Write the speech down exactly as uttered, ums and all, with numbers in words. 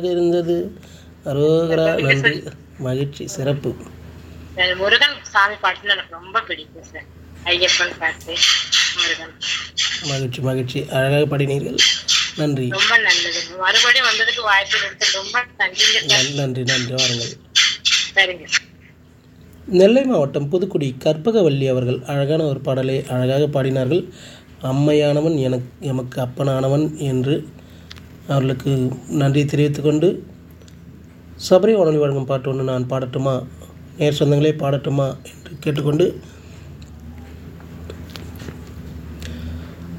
இருந்தது. அரோகரா. நன்றி, மகிழ்ச்சி, சிறப்பு. எனக்கு முருகன் சாமி பாட்டுன்னு எனக்கு ரொம்ப பிடிக்கும் சார். ஐயப்பன் பாட்டு, முருகன். மகிழ்ச்சி, மகிழ்ச்சி. அழகாக பாடினீர்கள். நன்றி. ரொம்ப நல்லது. மறுபடியும் வந்ததுக்கு வாய்ப்பு கொடுத்து ரொம்ப நன்றிங்க சார். நன்- நன்றி நன்றி வாருங்கள். சரிங்க. நெல்லை மாவட்டம் புதுக்குடி கற்பகவல்லி அவர்கள் அழகான ஒரு பாடலை அழகாக பாடினார்கள். அம்மையானவன் எனக்கு எமக்கு அப்பனானவன் என்று அவர்களுக்கு நன்றி தெரிவித்துக்கொண்டு, சபரி வானொலி வழங்கும் பாட்டு ஒன்று நான் பாடட்டுமா, நேர் சொந்தங்களே பாடட்டுமா என்று கேட்டுக்கொண்டு